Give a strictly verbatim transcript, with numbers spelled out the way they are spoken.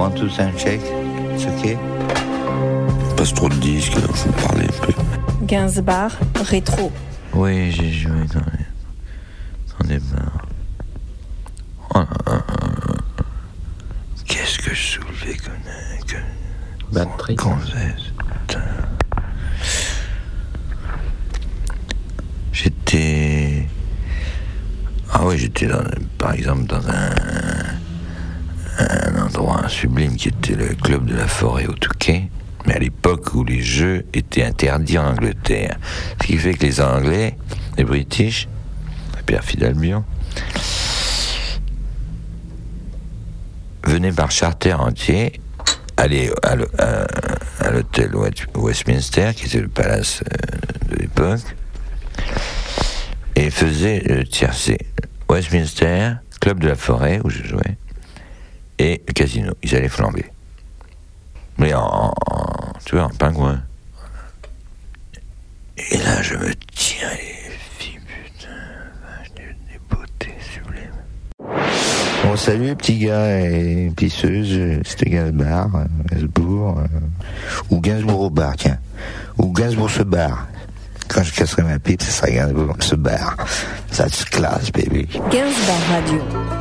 One, two, sound check. C'est ok? Passe trop de disques, il faut parler un peu. Gainsbourg, rétro. Oui, j'ai joué dans les, dans les bars. Oh, oh, oh. Qu'est-ce que je soulevais comme... que... Batterie. Gonzesse, putain. J'étais... Ah oui, j'étais dans, par exemple dans un, un endroit sublime qui était le club de la Forêt au Touquet, mais à l'époque où les jeux étaient interdits en Angleterre. Ce qui fait que les Anglais, les British, la perfide Albion, venaient par charter entier aller à, à, à l'hôtel Westminster, qui était le palace de l'époque, et faisaient le tiercé. Westminster, club de la Forêt où je jouais, et le casino. Ils allaient flamber. Mais en, en tu vois, en pingouin. Et là, je me tiens les filles, putain, des beautés sublimes. Bon, salut les petits gars et pisseuses, c'était Gainsbourg, Gainsbourg, euh, ou Gainsbourg au bar, tiens. Ou Gainsbourg se barre. Quand je casserai ma pipe, ce sera Gainsbourg se barre. Ça se classe, baby. Gainsbourg Radio.